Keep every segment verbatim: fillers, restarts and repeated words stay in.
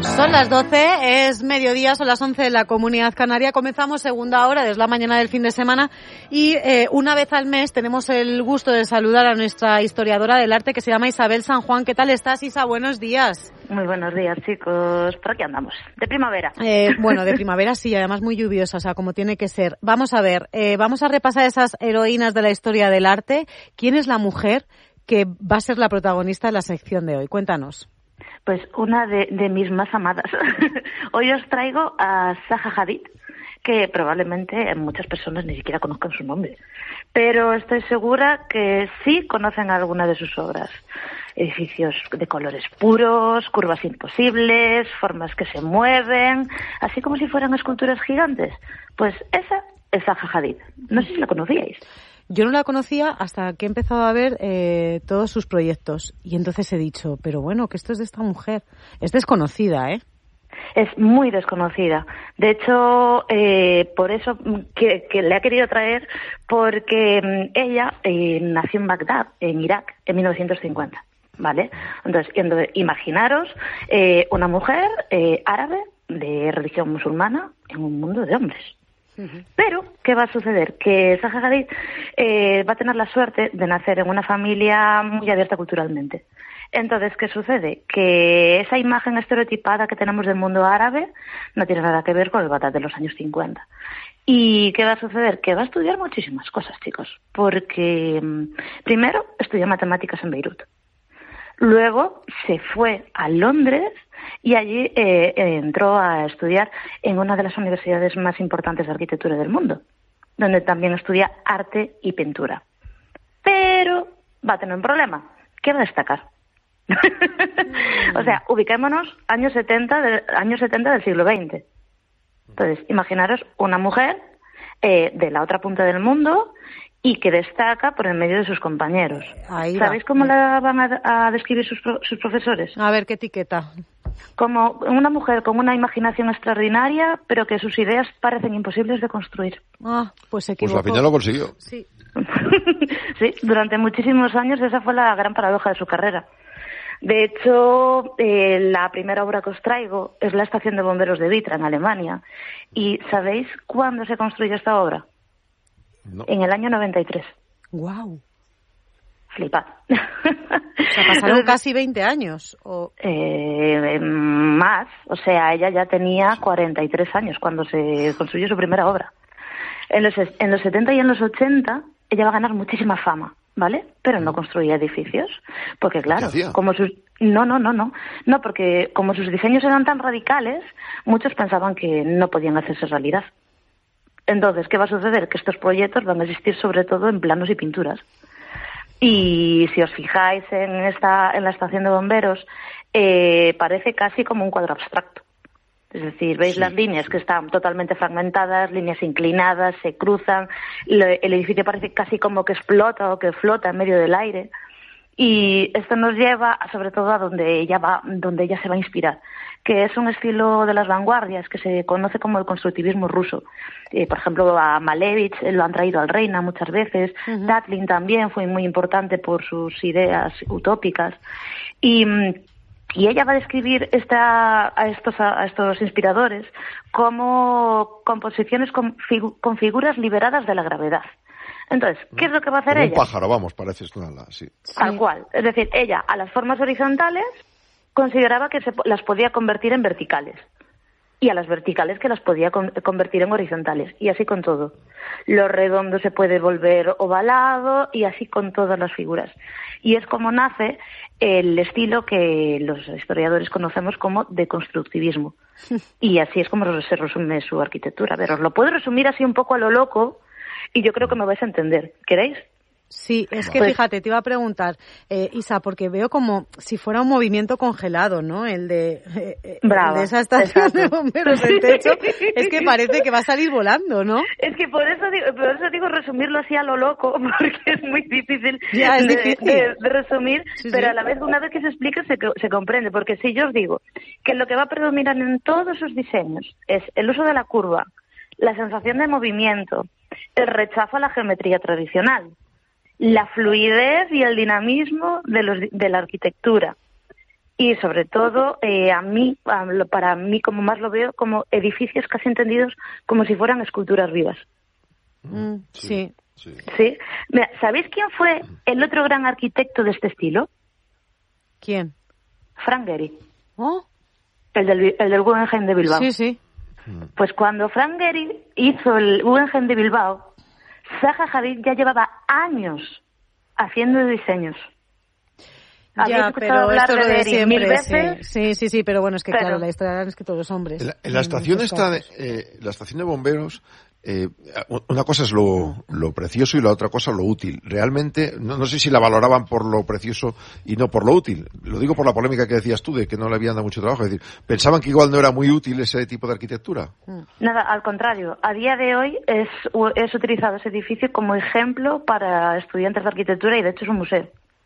Son las doce, es mediodía, son las once de la Comunidad Canaria. Comenzamos segunda hora, desde la mañana del fin de semana, y eh, una vez al mes tenemos el gusto de saludar a nuestra historiadora del arte, que se llama Isabel San Juan. ¿Qué tal estás, Isa? Buenos días. Muy buenos días, chicos. Por aquí andamos, de primavera. Eh, bueno, de primavera sí, además muy lluviosa, o sea, como tiene que ser. Vamos a ver, eh, vamos a repasar esas heroínas de la historia del arte. ¿Quién es la mujer que va a ser la protagonista de la sección de hoy? Cuéntanos. Pues una de, de mis más amadas. Hoy os traigo a Zaha Hadid, que probablemente muchas personas ni siquiera conozcan su nombre, pero estoy segura que sí conocen alguna de sus obras. Edificios de colores puros, curvas imposibles, formas que se mueven, así como si fueran esculturas gigantes. Pues esa es Zaha Hadid. No sé si la conocíais. Yo no la conocía hasta que he empezado a ver eh, todos sus proyectos. Y entonces he dicho, pero bueno, que esto es de esta mujer. Es desconocida, ¿eh? Es muy desconocida. De hecho, eh, por eso que, que le ha querido traer, porque ella eh, nació en Bagdad, en Irak, en mil novecientos cincuenta. ¿Vale? Entonces, entonces imaginaros eh, una mujer eh, árabe de religión musulmana en un mundo de hombres. Pero, ¿qué va a suceder? Que Zaha Hadid eh, va a tener la suerte de nacer en una familia muy abierta culturalmente. Entonces, ¿qué sucede? Que esa imagen estereotipada que tenemos del mundo árabe no tiene nada que ver con el Bagdad de los años cincuenta. ¿Y qué va a suceder? Que va a estudiar muchísimas cosas, chicos. Porque, primero, estudió matemáticas en Beirut. Luego se fue a Londres y allí eh, entró a estudiar en una de las universidades más importantes de arquitectura del mundo, donde también estudia arte y pintura. Pero va a tener un problema. ¿Qué va a destacar? O sea, ubiquémonos años setenta, de, años setenta del siglo veinte. Entonces, imaginaros una mujer eh, de la otra punta del mundo y que destaca por en medio de sus compañeros. Ahí ¿Sabéis va. cómo la van a, a describir sus, sus profesores? A ver, ¿qué etiqueta? Como una mujer con una imaginación extraordinaria, pero que sus ideas parecen imposibles de construir. Ah, pues se equivocó. Pues al final lo consiguió. Sí. Sí, durante muchísimos años esa fue la gran paradoja de su carrera. De hecho, eh, la primera obra que os traigo es la estación de bomberos de Vitra, en Alemania. ¿Y sabéis cuándo se construyó esta obra? No. En el año noventa y tres. Guau. Flipad. O sea, pasaron casi veinte años. O... Eh, más, o sea, ella ya tenía cuarenta y tres años cuando se construyó su primera obra. En los, en los setenta y en los ochenta ella va a ganar muchísima fama, ¿vale? Pero no construía edificios, porque claro, como sus... No, no, no, no. No, porque como sus diseños eran tan radicales, muchos pensaban que no podían hacerse realidad. Entonces, ¿qué va a suceder? Que estos proyectos van a existir sobre todo en planos y pinturas. Y si os fijáis en esta en la estación de bomberos, eh, parece casi como un cuadro abstracto. Es decir, veis sí, las líneas que están totalmente fragmentadas, líneas inclinadas, se cruzan, el edificio parece casi como que explota o que flota en medio del aire. Y esto nos lleva a, sobre todo a donde ella va, donde ella se va a inspirar, que es un estilo de las vanguardias que se conoce como el constructivismo ruso. Eh, por ejemplo, a Malevich eh, lo han traído al Reina muchas veces. Uh-huh. Tatlin también fue muy importante por sus ideas utópicas. Y, y ella va a describir esta, a, estos, a estos inspiradores como composiciones con, figu, con figuras liberadas de la gravedad. Entonces, ¿qué es lo que va a hacer Como ella? Un pájaro, vamos, parece esto una... Sí. Tal cual. Es decir, ella a las formas horizontales consideraba que se las podía convertir en verticales. Y a las verticales que las podía con, convertir en horizontales. Y así con todo. Lo redondo se puede volver ovalado y así con todas las figuras. Y es como nace el estilo que los historiadores conocemos como deconstructivismo. Y así es como se resume su arquitectura. A ver, os lo puedo resumir así un poco a lo loco y yo creo que me vais a entender. ¿Queréis? Sí, es que pues, fíjate, te iba a preguntar, eh, Isa, porque veo como si fuera un movimiento congelado, ¿no? El de, eh, Brava, el de esa estación de bomberos del techo, es que parece que va a salir volando, ¿no? Es que por eso digo, por eso digo resumirlo así a lo loco, porque es muy difícil, ya, es de, difícil. De, de resumir, sí, sí. pero a la vez una vez que se explica se, se comprende, porque si yo os digo que lo que va a predominar en todos sus diseños es el uso de la curva, la sensación de movimiento, el rechazo a la geometría tradicional, la fluidez y el dinamismo de, los, de la arquitectura y sobre todo eh, a mí, a lo- para mí como más lo veo, como edificios casi entendidos como si fueran esculturas vivas. Mm, sí. Sí. ¿Sí? Mira, ¿sabéis quién fue el otro gran arquitecto de este estilo? ¿Quién? Frank Gehry, ¿Oh? el del, el del Guggenheim de Bilbao. Sí, sí. Pues cuando Frank Gehry hizo el Guggenheim de Bilbao, Zaha Hadid ya llevaba años haciendo diseños. ¿Habéis Ya, escuchado pero hablar esto es lo de de Gehry siempre, mil veces? sí. Sí, sí, sí, pero bueno, es que Pero- claro, la historia es que todos los hombres. En la, en la estación muchos esta, de, casos. eh, la estación de bomberos, eh, una cosa es lo, lo precioso y la otra cosa lo útil. Realmente, no, no sé si la valoraban por lo precioso y no por lo útil. Lo digo por la polémica que decías tú de que no le habían dado mucho trabajo. Es decir, pensaban que igual no era muy útil ese tipo de arquitectura. Nada, al contrario. A día de hoy es, es utilizado ese edificio como ejemplo para estudiantes de arquitectura y de hecho es un museo.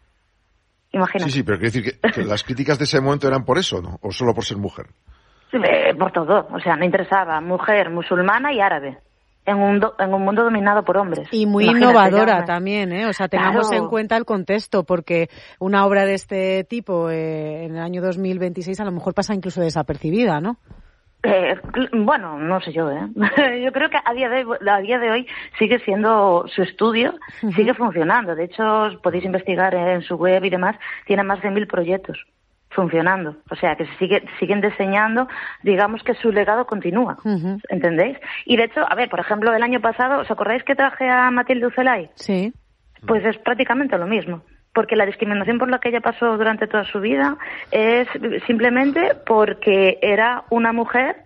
Imagínate. Sí, sí, pero quiero decir que, que las críticas de ese momento eran por eso, ¿no? O solo por ser mujer. Sí, eh, por todo. O sea, no interesaba. Mujer, musulmana y árabe. En un, do- en un mundo dominado por hombres. Y muy Imagínate, innovadora ya, también, ¿eh? O sea, tengamos Claro. en cuenta el contexto, porque una obra de este tipo eh, en el año dos mil veintiséis a lo mejor pasa incluso desapercibida, ¿no? Eh, cl- bueno, no sé yo, ¿eh? Yo creo que a día de hoy, a día de hoy sigue siendo su estudio, sigue funcionando. De hecho, os podéis investigar en su web y demás, tiene más de mil proyectos funcionando. O sea, que se sigue, siguen diseñando, digamos que su legado continúa. Ujú. ¿Entendéis? Y de hecho, a ver, por ejemplo, el año pasado, ¿os acordáis que traje a Matilde Ucelay? Sí. Pues es prácticamente lo mismo. Porque la discriminación por la que ella pasó durante toda su vida es simplemente porque era una mujer,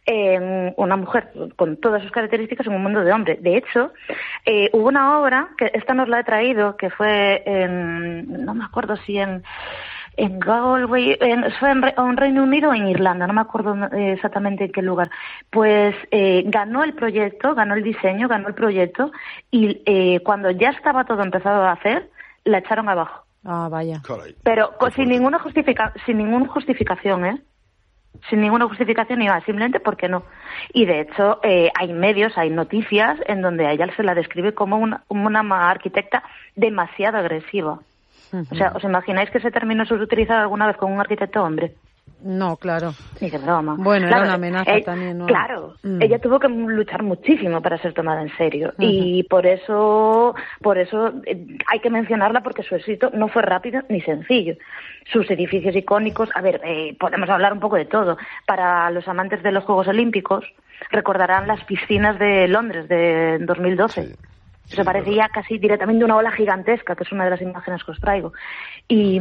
eh, una mujer con todas sus características en un mundo de hombre. De hecho, eh, hubo una obra, que esta nos la he traído, que fue en, no me acuerdo si en, en Galway, en, fue en, Re- en Reino Unido o en Irlanda, no me acuerdo eh, exactamente en qué lugar. Pues eh, ganó el proyecto, ganó el diseño, ganó el proyecto y eh, cuando ya estaba todo empezado a hacer, la echaron abajo. Ah, vaya. Caray. Pero co- Qué sin fuerte. ninguna justifica sin ninguna justificación, ¿eh? Sin ninguna justificación ni nada, simplemente porque no. Y de hecho eh, hay medios, hay noticias en donde a ella se la describe como una, una ma- arquitecta demasiado agresiva. O sea, ¿os imagináis que se terminó de utilizar alguna vez con un arquitecto hombre? No, claro. Ni de broma. Bueno, era una amenaza eh, también, ¿no? Claro, Mm. ella tuvo que luchar muchísimo para ser tomada en serio y por eso, por eso eh, hay que mencionarla porque su éxito no fue rápido ni sencillo. Sus edificios icónicos, a ver, eh, podemos hablar un poco de todo. Para los amantes de los Juegos Olímpicos recordarán las piscinas de Londres de dos mil doce. Sí. Eso Sí, parecía verdad. casi directamente una ola gigantesca, que es una de las imágenes que os traigo. Y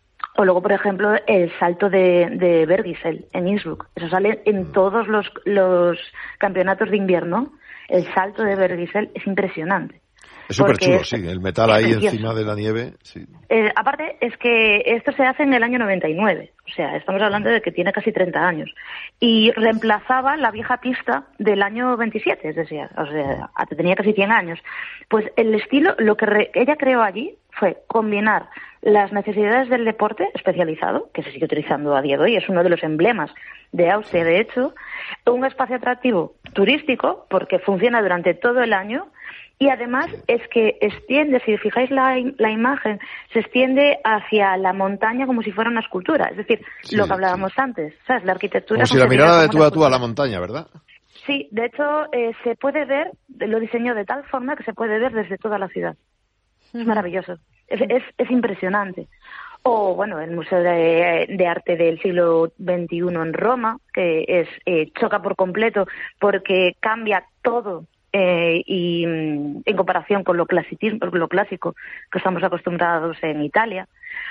o luego, por ejemplo, el salto de, de Bergisel en Innsbruck. Eso sale en todos los, los campeonatos de invierno. El salto de Bergisel es impresionante. Es súper Porque chulo, es- sí. El metal es ahí precioso. encima de la nieve, sí. Eh, aparte, es que esto se hace en el año noventa y nueve. O sea, estamos hablando de que tiene casi treinta años. Y reemplazaba la vieja pista del año veintisiete, es decir, o sea, tenía casi cien años. Pues el estilo, lo que re- ella creó allí fue combinar las necesidades del deporte especializado, que se sigue utilizando a día de hoy, es uno de los emblemas de Austria, de hecho, un espacio atractivo turístico, porque funciona durante todo el año, y además es que extiende, si fijáis la, la imagen, se extiende hacia la montaña como si fuera una escultura. Es decir, Sí, lo que hablábamos antes, ¿sabes? La arquitectura... Como si la concebida mirada de como tú una a tú a la escultura. montaña, ¿verdad? Sí, de hecho, eh, se puede ver, lo diseñó de tal forma que se puede ver desde toda la ciudad. Es maravilloso, es, es, es impresionante. O, bueno, el Museo de, de Arte del siglo veintiuno en Roma, que es eh, choca por completo porque cambia todo eh, y mm, en comparación con lo, clasicismo, con lo clásico que estamos acostumbrados en Italia.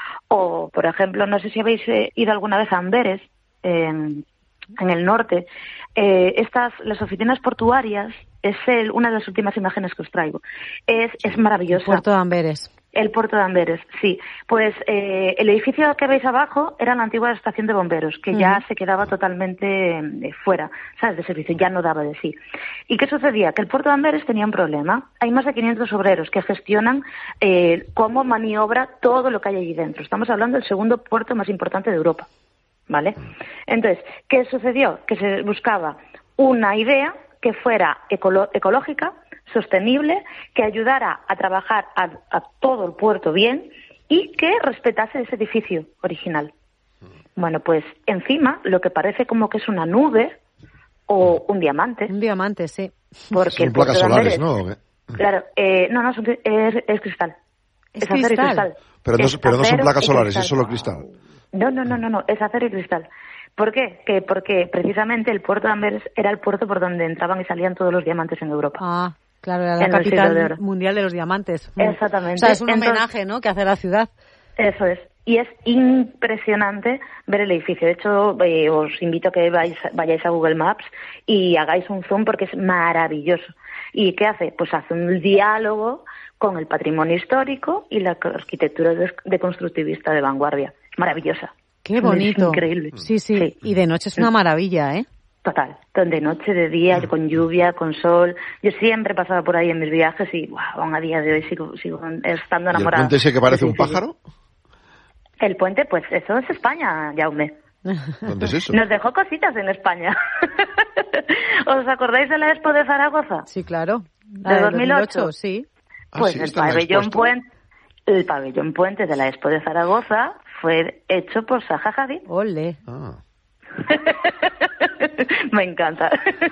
O, por ejemplo, no sé si habéis eh, ido alguna vez a Amberes, en, en el norte. Eh, estas, las oficinas portuarias, es el, una de las últimas imágenes que os traigo. Es, es maravillosa. Puerto de Amberes. El puerto de Amberes, sí. Pues eh, el edificio que veis abajo era la antigua estación de bomberos, que ya Ujú. se quedaba totalmente eh, fuera, ¿sabes?, de servicio, ya no daba de sí. ¿Y qué sucedía? Que el puerto de Amberes tenía un problema. Hay más de quinientos obreros que gestionan eh, cómo maniobra todo lo que hay allí dentro. Estamos hablando del segundo puerto más importante de Europa, ¿vale? Entonces, ¿qué sucedió? Que se buscaba una idea que fuera ecolo- ecológica, sostenible, que ayudara a trabajar a, a todo el puerto bien y que respetase ese edificio original. Bueno, pues encima lo que parece como que es una nube o un diamante. Un diamante, sí. Porque son el puerto placas de solares, Amberes, ¿no? Claro, eh, no, no, son, es, es cristal. Es, Es acero y cristal. cristal. Pero no, Es pero no son acero placas y solares, cristal. es solo cristal. No, no, no, no, no, es acero y cristal. ¿Por qué? Que porque precisamente el puerto de Amberes era el puerto por donde entraban y salían todos los diamantes en Europa. Ah, claro, era la En el siglo de capital oro. mundial de los diamantes. Mm. Exactamente. O sea, es un Entonces- homenaje, ¿no?, que hace la ciudad. Eso es. Y es impresionante ver el edificio. De hecho, eh, os invito a que vais, vayáis a Google Maps y hagáis un zoom porque es maravilloso. ¿Y qué hace? Pues hace un diálogo con el patrimonio histórico y la arquitectura de, de constructivista de vanguardia. Maravillosa. Qué Es bonito. increíble. Sí, sí, Sí. y de noche es una maravilla, ¿eh? Total, de noche, de día, con lluvia, con sol. Yo siempre pasaba por ahí en mis viajes y, wow, aún a día de hoy sigo, sigo estando ¿Y el enamorada. puente ese que parece Sí, un sí, sí. pájaro? El puente, pues eso es España, Jaume. ¿Dónde es eso? Nos dejó cositas en España. ¿Os acordáis de la Expo de Zaragoza? Sí, claro. ¿De dos mil ocho? Sí. Ah, Pues sí, el está en la pabellón Expo puente, el pabellón puente de la Expo de Zaragoza fue hecho por Zaha Hadid. Ole. Ah. Me encanta.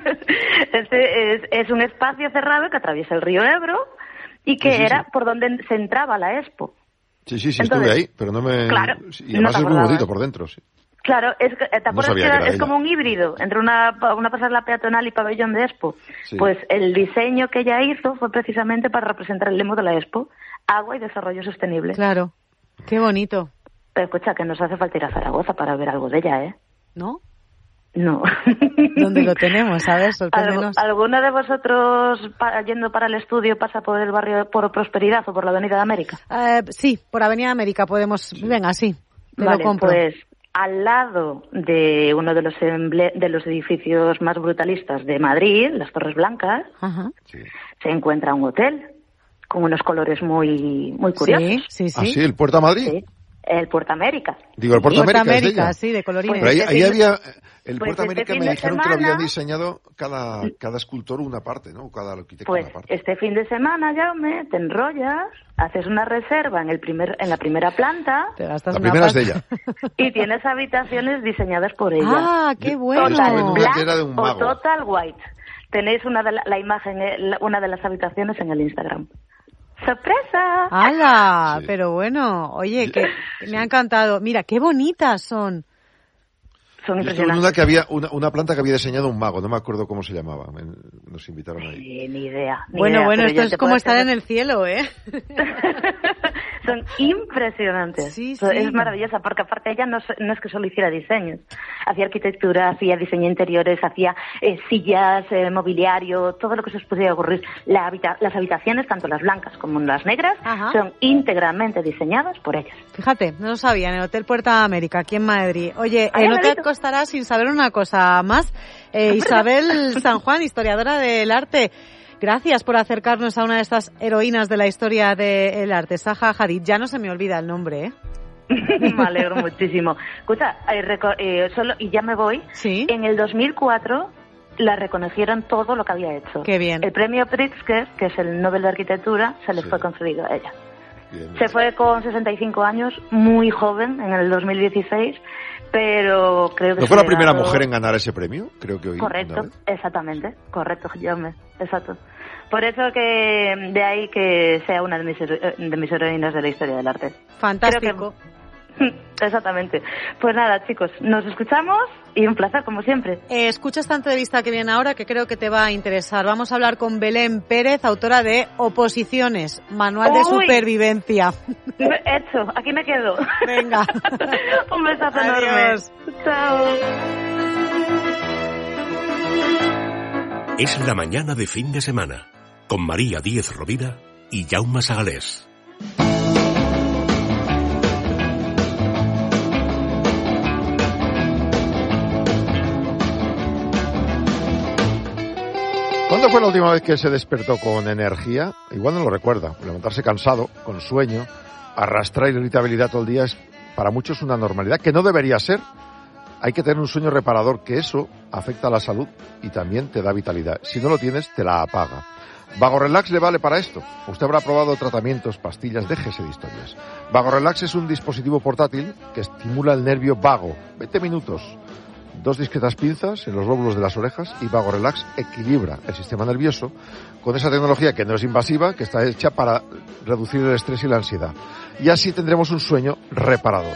Este es, es un espacio cerrado que atraviesa el río Ebro y que Sí, sí, era sí. por donde se entraba la Expo. Sí, sí, sí, Entonces, estuve ahí, pero no me... claro, sí, y no además te es muy acordabas. bonito por dentro, sí. Claro, es, que- ¿te acuerdas sabía que que era- era es ella. como un híbrido entre una, una pasarela peatonal y pabellón de Expo? Sí. Pues el diseño que ella hizo fue precisamente para representar el lema de la Expo, agua y desarrollo sostenible. Claro. Qué bonito, Pero escucha, que nos hace falta ir a Zaragoza para ver algo de ella, ¿eh? ¿no? No. ¿Dónde lo tenemos? A ver, ¿Algu- sorpréndenos. ¿Alguno de vosotros, pa- yendo para el estudio, pasa por el barrio por Prosperidad o por la Avenida de América? Eh, sí, por Avenida América podemos... Venga, sí, te Vale, lo compro. pues al lado de uno de los, emble- de los edificios más brutalistas de Madrid, las Torres Blancas, Ajá. Sí. se encuentra un hotel con unos colores muy muy curiosos. Sí, sí, Ah, sí. sí, el Puerto Madrid. Sí, el Puerto América. Digo, el Puerto Puerto América, es de América, ella. sí, de colorines. Pero ahí, Pues ahí este fin de- había... El pues Puerto este América fin me de dijeron que lo semana- habían diseñado cada, cada escultor una parte, ¿no? Cada arquitecto Pues una parte. este fin de semana, Jaume, te enrollas, haces una reserva en el primer en la primera planta Te gastas La una primera es de pasta. ella. y tienes habitaciones diseñadas por ella. Ah, qué Yo- bueno. Estuve en una Black que era de un o mago. Total White. Tenéis una de la, la imagen, eh, la- una de las habitaciones en el Instagram. ¡Sorpresa! ¡Hala! Sí. Pero bueno, oye, que me ha encantado. Mira, qué bonitas son. Son Yo estuve en impresionantes. una que había, una, una planta que había diseñado un mago, no me acuerdo cómo se llamaba. Me- nos invitaron ahí. Sí, ni idea. ni Bueno, idea, bueno, pero esto ya es te como puedes estar en hacer- el cielo, ¿eh? Son impresionantes. Sí, So- sí. Es maravillosa, porque aparte ella no, so- no es que solo hiciera diseños. Hacía arquitectura, hacía diseño de interiores, hacía eh, sillas, eh, mobiliario, todo lo que se os pudiera ocurrir. La habita- las habitaciones, tanto las blancas como las negras, Ajá. son íntegramente diseñadas por ellas. Fíjate, no lo sabía, en el Hotel Puerta América, aquí en Madrid. Oye, Ay, eh, no te Amelito. costará sin saber una cosa más. Eh, Isabel San Juan, historiadora del arte. Gracias por acercarnos a una de estas heroínas de la historia del arte, Zaha Hadid. Ya no se me olvida el nombre, ¿eh? Me alegro muchísimo. Escucha, eh, reco- eh, solo, y ya me voy. Sí. En el dos mil cuatro la reconocieron todo lo que había hecho. Qué bien. El premio Pritzker, que es el Nobel de Arquitectura, se le Sí. fue concedido a ella. Bien. Se fue con sesenta y cinco años, muy joven, en el dos mil dieciséis, pero creo que... ¿No su fue la primera legado- mujer en ganar ese premio? Creo que hoy. Correcto, exactamente, correcto, Jaume, exacto. Por eso que de ahí que sea una de mis, hero- de mis heroínas de la historia del arte. Fantástico. Exactamente. Pues nada, chicos, nos escuchamos y un placer, como siempre. Eh, escucha esta entrevista que viene ahora que creo que te va a interesar. Vamos a hablar con Belén Pérez, autora de Oposiciones, Manual de Uy. Supervivencia. Hecho, aquí me quedo. Venga. Un besazo Adiós. enorme. Chao. Es la mañana de fin de semana, con María Díez Rovira y Jaume Sagalés. ¿Cuándo fue la última vez que se despertó con energía? Igual no lo recuerda. Levantarse cansado, con sueño, arrastrar irritabilidad todo el día es para muchos una normalidad que no debería ser, Hay que tener un sueño reparador, que eso afecta a la salud y también te da vitalidad. Si no lo tienes, te la apaga. Vagorelax le vale para esto. Usted habrá probado tratamientos, pastillas, déjese de historias. Vagorelax es un dispositivo portátil que estimula el nervio vago. veinte minutos. Dos discretas pinzas en los lóbulos de las orejas y Vagorelax equilibra el sistema nervioso con esa tecnología que no es invasiva, que está hecha para reducir el estrés y la ansiedad. Y así tendremos un sueño reparador.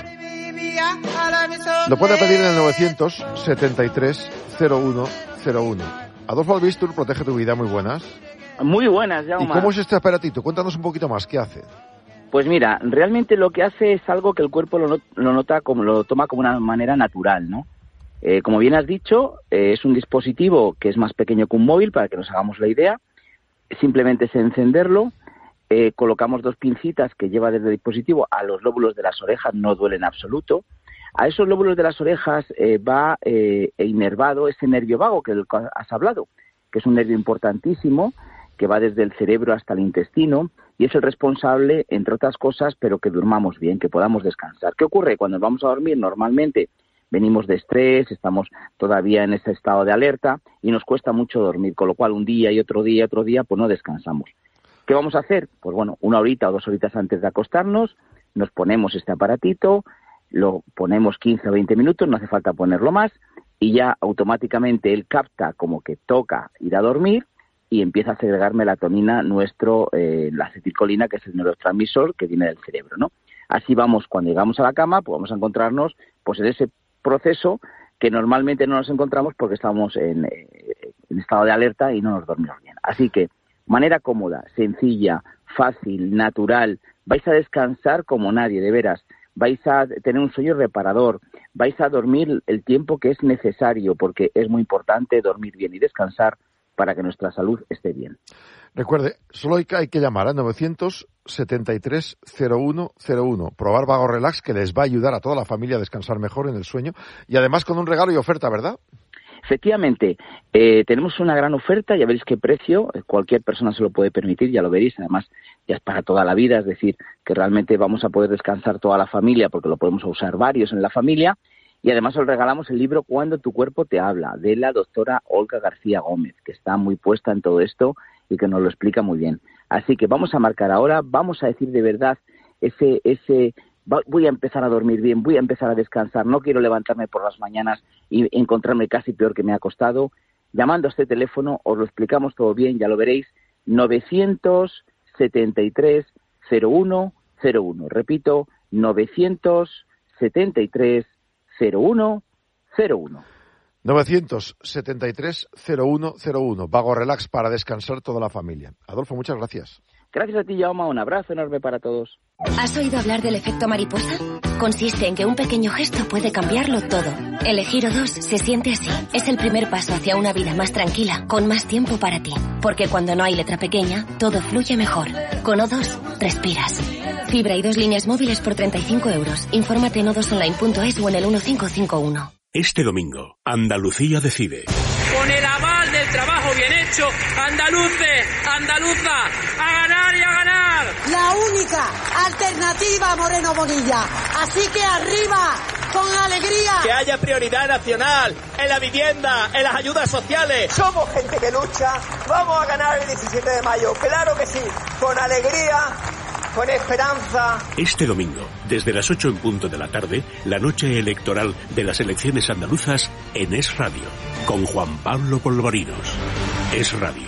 Lo puede pedir en el novecientos setenta y tres cero uno cero uno. Adolfo Albistur, protege tu vida, muy buenas. Muy buenas, Jaume. ¿Y cómo es este aparatito? Cuéntanos un poquito más, ¿qué hace? Pues mira, realmente lo que hace es algo que el cuerpo lo, not- lo nota como lo toma como una manera natural, ¿no? Eh, como bien has dicho, eh, es un dispositivo que es más pequeño que un móvil, para que nos hagamos la idea. Simplemente es encenderlo, eh, colocamos dos pincitas que lleva desde el dispositivo a los lóbulos de las orejas, no duele en absoluto. A esos lóbulos de las orejas eh, va eh, inervado ese nervio vago que has hablado, que es un nervio importantísimo, que va desde el cerebro hasta el intestino y es el responsable, entre otras cosas, pero que durmamos bien, que podamos descansar. ¿Qué ocurre? Cuando vamos a dormir, normalmente venimos de estrés, estamos todavía en ese estado de alerta y nos cuesta mucho dormir, con lo cual un día y otro día y otro día, pues no descansamos. ¿Qué vamos a hacer? Pues bueno, una horita o dos horitas antes de acostarnos, nos ponemos este aparatito, lo ponemos quince o veinte minutos, no hace falta ponerlo más, y ya automáticamente él capta como que toca ir a dormir, y empieza a segregar melatonina, nuestro, eh, la acetilcolina, que es el neurotransmisor que viene del cerebro, ¿no? Así vamos, cuando llegamos a la cama, pues vamos a encontrarnos pues en ese proceso que normalmente no nos encontramos porque estamos en, eh, en estado de alerta y no nos dormimos bien. Así que, manera cómoda, sencilla, fácil, natural, vais a descansar como nadie, de veras. Vais a tener un sueño reparador, vais a dormir el tiempo que es necesario, porque es muy importante dormir bien y descansar para que nuestra salud esté bien. Recuerde, solo hay que, hay que llamar a novecientos setenta y tres cero uno cero uno. Probar Vagorelax, que les va a ayudar a toda la familia a descansar mejor en el sueño. Y además con un regalo y oferta, ¿verdad? Efectivamente, eh, tenemos una gran oferta, ya veréis qué precio, cualquier persona se lo puede permitir, ya lo veréis, además ya es para toda la vida, es decir, que realmente vamos a poder descansar toda la familia porque lo podemos usar varios en la familia. Y además os regalamos el libro Cuando tu cuerpo te habla, de la doctora Olga García Gómez, que está muy puesta en todo esto y que nos lo explica muy bien. Así que vamos a marcar ahora, vamos a decir de verdad ese, ese, voy a empezar a dormir bien, voy a empezar a descansar, no quiero levantarme por las mañanas y encontrarme casi peor que me ha costado. Llamando a este teléfono os lo explicamos todo bien, ya lo veréis, novecientos setenta y tres cero uno cero uno. Repito, novecientos setenta y tres cero uno cero uno. novecientos setenta y tres cero uno cero uno. Vagorelax, para descansar toda la familia. Adolfo, muchas gracias. Gracias a ti, Jaume. Un abrazo enorme para todos. ¿Has oído hablar del efecto mariposa? Consiste en que un pequeño gesto puede cambiarlo todo. Elegir O dos se siente así. Es el primer paso hacia una vida más tranquila, con más tiempo para ti. Porque cuando no hay letra pequeña, todo fluye mejor. Con O dos, respiras. Fibra y dos líneas móviles por treinta y cinco euros. Infórmate en o dos online punto es o en el uno cinco cinco uno. Este domingo, Andalucía decide. Con el aval del trabajo bien hecho, andaluces, andaluza, a ganar y a ganar. La única alternativa a Moreno Bonilla. Así que arriba, con alegría. Que haya prioridad nacional en la vivienda, en las ayudas sociales. Somos gente que lucha, vamos a ganar el diecisiete de mayo, claro que sí, con alegría, con esperanza. Este domingo, desde las ocho en punto de la tarde, la noche electoral de las elecciones andaluzas en Es Radio, con Juan Pablo Polvorinos. Es Radio.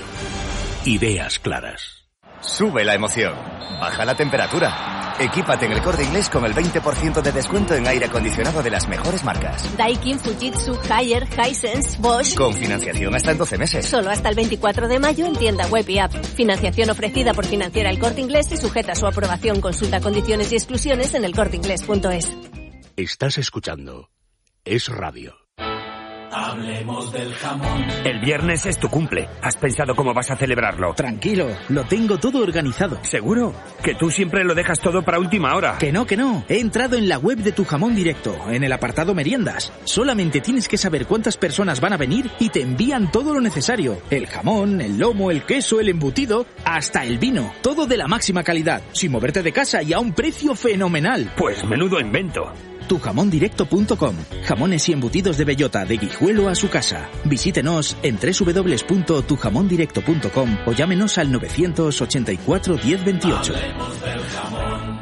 Ideas claras. Sube la emoción. Baja la temperatura. Equípate en El Corte Inglés con el veinte por ciento de descuento en aire acondicionado de las mejores marcas. Daikin, Fujitsu, Haier, Hisense, Bosch. Con financiación hasta en doce meses. Solo hasta el veinticuatro de mayo en tienda web y app. Financiación ofrecida por Financiera El Corte Inglés y sujeta a su aprobación. Consulta condiciones y exclusiones en el corte inglés punto es. Estás escuchando Es Radio. Hablemos del jamón. El viernes es tu cumple. ¿Has pensado cómo vas a celebrarlo? Tranquilo, lo tengo todo organizado. ¿Seguro? Que tú siempre lo dejas todo para última hora. Que no, que no. He entrado en la web de Tu Jamón Directo, en el apartado meriendas. Solamente tienes que saber cuántas personas van a venir y te envían todo lo necesario. El jamón, el lomo, el queso, el embutido, hasta el vino. Todo de la máxima calidad, sin moverte de casa y a un precio fenomenal. Pues menudo invento. tu jamón directo punto com. Jamones y embutidos de bellota de Guijuelo a su casa. Visítenos en doble u doble u doble u punto tu jamón directo punto com o llámenos al novecientos ochenta y cuatro diez veintiocho. Hablemos del jamón.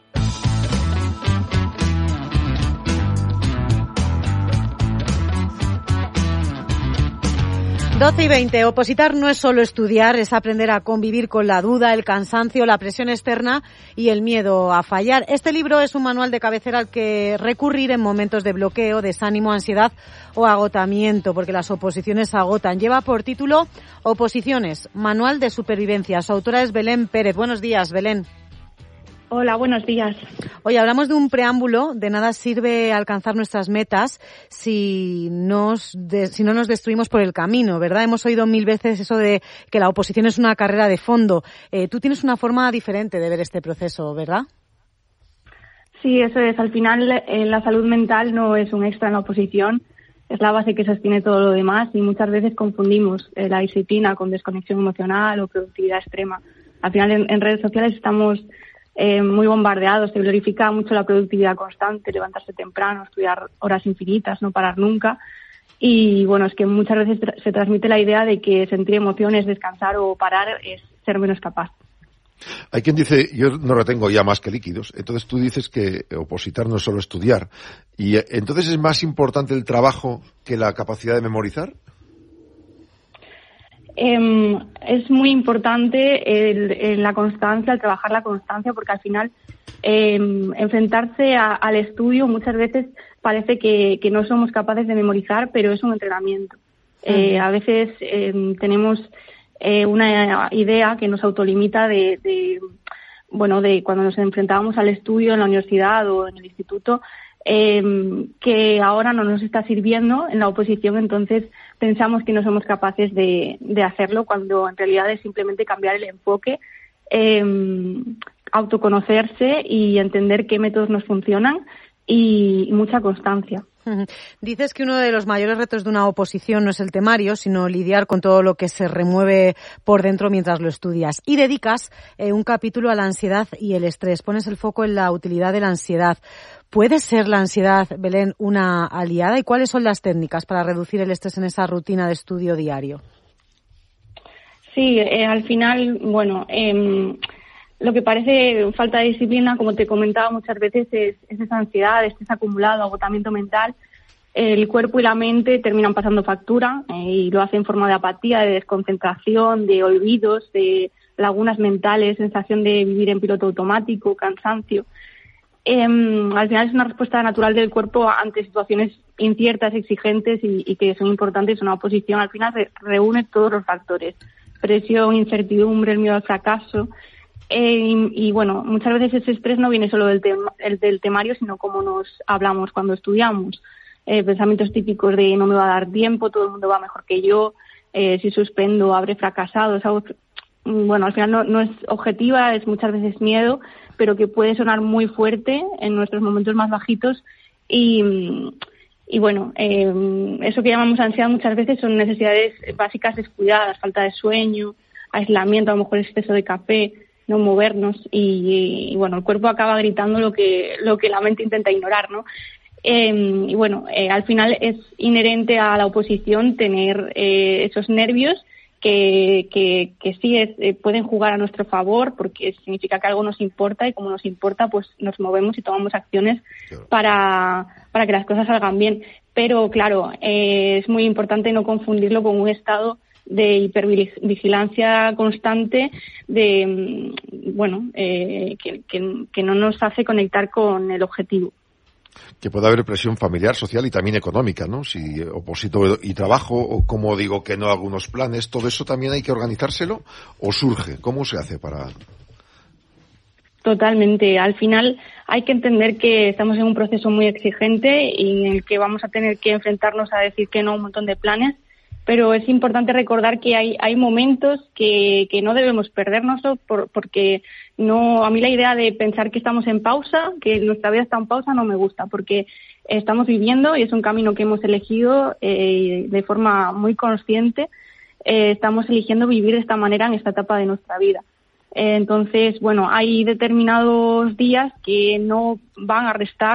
doce y veinte. Opositar no es solo estudiar, es aprender a convivir con la duda, el cansancio, la presión externa y el miedo a fallar. Este libro es un manual de cabecera al que recurrir en momentos de bloqueo, desánimo, ansiedad o agotamiento, porque las oposiciones agotan. Lleva por título Oposiciones, Manual de Supervivencia. Su autora es Belén Pérez. Buenos días, Belén. Hola, buenos días. Hoy hablamos de un preámbulo. De nada sirve alcanzar nuestras metas si, nos de, si no nos destruimos por el camino, ¿verdad? Hemos oído mil veces eso de que la oposición es una carrera de fondo. Eh, tú tienes una forma diferente de ver este proceso, ¿verdad? Sí, eso es. Al final, eh, la salud mental no es un extra en la oposición. Es la base que sostiene todo lo demás y muchas veces confundimos eh, la disciplina con desconexión emocional o productividad extrema. Al final, en, en redes sociales estamos Eh, muy bombardeados, se glorifica mucho la productividad constante, levantarse temprano, estudiar horas infinitas, no parar nunca. Y bueno, es que muchas veces tra- se transmite la idea de que sentir emociones, descansar o parar es ser menos capaz. Hay quien dice, yo no retengo ya más que líquidos, entonces tú dices que opositar no es solo estudiar. ¿Y entonces es más importante el trabajo que la capacidad de memorizar? Eh, es muy importante el, el, la constancia, el trabajar la constancia, porque al final eh, enfrentarse a, al estudio muchas veces parece que, que no somos capaces de memorizar, pero es un entrenamiento. Eh, a veces eh, tenemos eh, una idea que nos autolimita de, de, bueno, de cuando nos enfrentábamos al estudio en la universidad o en el instituto, eh, que ahora no nos está sirviendo en la oposición, entonces pensamos que no somos capaces de, de hacerlo, cuando en realidad es simplemente cambiar el enfoque, eh, autoconocerse y entender qué métodos nos funcionan y, y mucha constancia. Dices que uno de los mayores retos de una oposición no es el temario, sino lidiar con todo lo que se remueve por dentro mientras lo estudias. Y dedicas eh, un capítulo a la ansiedad y el estrés. Pones el foco en la utilidad de la ansiedad. ¿Puede ser la ansiedad, Belén, una aliada? ¿Y cuáles son las técnicas para reducir el estrés en esa rutina de estudio diario? Sí, eh, al final, bueno, eh, lo que parece falta de disciplina, como te comentaba muchas veces, es, es esa ansiedad, estrés acumulado, agotamiento mental. El cuerpo y la mente terminan pasando factura eh, y lo hacen en forma de apatía, de desconcentración, de olvidos, de lagunas mentales, sensación de vivir en piloto automático, cansancio. Eh, al final es una respuesta natural del cuerpo ante situaciones inciertas, exigentes y, y que son importantes. Una oposición al final re, reúne todos los factores: presión, incertidumbre, el miedo al fracaso. Eh, y, y bueno, muchas veces ese estrés no viene solo del, tema, el, del temario, sino como nos hablamos cuando estudiamos. Eh, pensamientos típicos de no me va a dar tiempo, todo el mundo va mejor que yo, eh, si suspendo habré fracasado. Es algo que, bueno, al final no, no es objetiva, es muchas veces miedo, pero que puede sonar muy fuerte en nuestros momentos más bajitos. Y, y bueno, eh, eso que llamamos ansiedad muchas veces son necesidades básicas descuidadas: falta de sueño, aislamiento, a lo mejor exceso de café, no movernos y, y bueno, el cuerpo acaba gritando lo que lo que la mente intenta ignorar, ¿no? Eh, y bueno, eh, al final es inherente a la oposición tener eh, esos nervios que, que, que sí es, eh, pueden jugar a nuestro favor, porque significa que algo nos importa y como nos importa, pues nos movemos y tomamos acciones para, para que las cosas salgan bien. Pero claro, eh, es muy importante no confundirlo con un estado de hipervigilancia constante, de bueno, eh, que, que, que no nos hace conectar con el objetivo. Que puede haber presión familiar, social y también económica, ¿no? Si oposito y trabajo, o como digo que no a algunos planes, ¿todo eso también hay que organizárselo o surge? ¿Cómo se hace para...? Totalmente. Al final hay que entender que estamos en un proceso muy exigente y en el que vamos a tener que enfrentarnos a decir que no a un montón de planes, pero es importante recordar que hay hay momentos que, que no debemos perdernos por, porque no a mí la idea de pensar que estamos en pausa, que nuestra vida está en pausa, no me gusta, porque estamos viviendo y es un camino que hemos elegido eh, de forma muy consciente. Eh, estamos eligiendo vivir de esta manera en esta etapa de nuestra vida. Eh, entonces, bueno, hay determinados días que no van a restar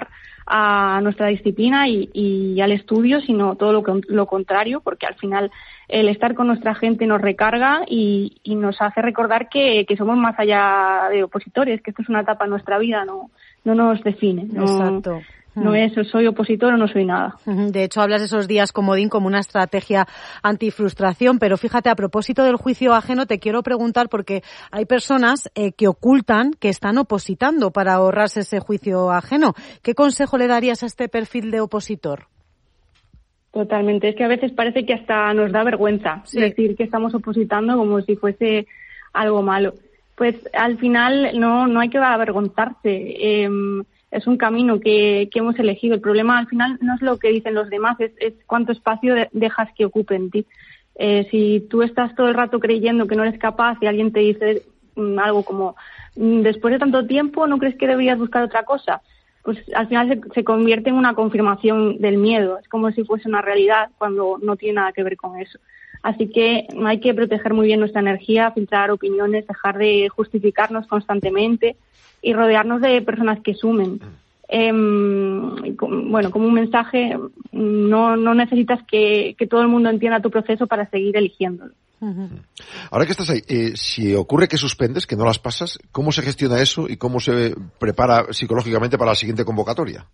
a nuestra disciplina y, y al estudio, sino todo lo, lo contrario, porque al final el estar con nuestra gente nos recarga y, y nos hace recordar que, que somos más allá de opositores, que esto es una etapa en nuestra vida, no, no nos define. No, Exacto. No es soy opositor o no soy nada. De hecho, hablas de esos días comodín como una estrategia antifrustración, pero fíjate, a propósito del juicio ajeno, te quiero preguntar porque hay personas eh, que ocultan que están opositando para ahorrarse ese juicio ajeno. ¿Qué consejo le darías a este perfil de opositor? Totalmente. Es que a veces parece que hasta nos da vergüenza sí. decir que estamos opositando como si fuese algo malo. Pues al final no, no hay que avergonzarse. Eh, Es un camino que, que hemos elegido. El problema al final no es lo que dicen los demás, es, es cuánto espacio de, dejas que ocupe en ti. Eh, si tú estás todo el rato creyendo que no eres capaz y alguien te dice mm, algo como mm, después de tanto tiempo, ¿no crees que deberías buscar otra cosa? Pues al final se, se convierte en una confirmación del miedo. Es como si fuese una realidad cuando no tiene nada que ver con eso. Así que hay que proteger muy bien nuestra energía, filtrar opiniones, dejar de justificarnos constantemente y rodearnos de personas que sumen. Eh, bueno, como un mensaje, no, no necesitas que, que todo el mundo entienda tu proceso para seguir eligiéndolo. Ahora que estás ahí, eh, si ocurre que suspendes, que no las pasas, ¿cómo se gestiona eso y cómo se prepara psicológicamente para la siguiente convocatoria?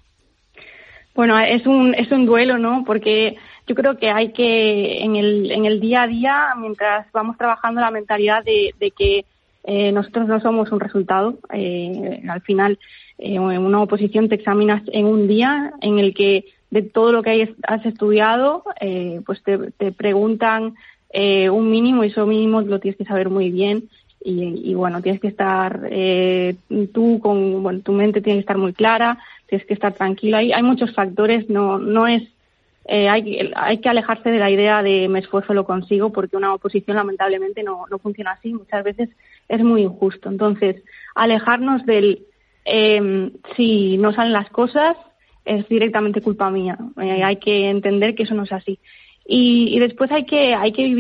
Bueno, es un, es un duelo, ¿no? Porque yo creo que hay que, en el, en el día a día, mientras vamos trabajando la mentalidad de, de que eh, nosotros no somos un resultado, eh, al final, eh, en una oposición te examinas en un día en el que de todo lo que hay, has estudiado, eh, pues te, te preguntan eh, un mínimo y eso mínimo lo tienes que saber muy bien y, y bueno, tienes que estar eh, tú con, bueno, tu mente tiene que estar muy clara, tienes que estar tranquila. Hay, hay muchos factores, no, no es, eh, hay, hay que alejarse de la idea de me esfuerzo, lo consigo, porque una oposición lamentablemente no, no funciona así, muchas veces es muy injusto. Entonces, alejarnos del eh, si no salen las cosas es directamente culpa mía. Eh, hay que entender que eso no es así. Y, y después hay que, hay que vivir